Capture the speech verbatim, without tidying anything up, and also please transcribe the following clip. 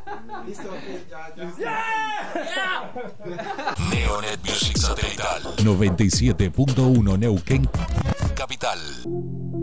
Listo, ok, ya, ya. Yeah. Neonet Music Satelital noventa y siete punto uno Neuquén Capital.